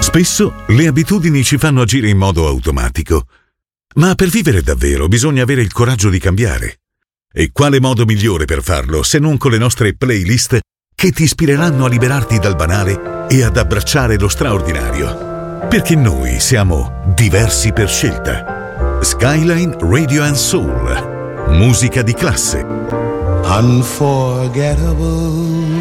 Spesso le abitudini ci fanno agire in modo automatico, ma per vivere davvero bisogna avere il coraggio di cambiare. E quale modo migliore per farlo se non con le nostre playlist che ti ispireranno a liberarti dal banale e ad abbracciare lo straordinario? Perché noi siamo diversi per scelta. Skyline Radio and Soul. Musica di classe. Unforgettable.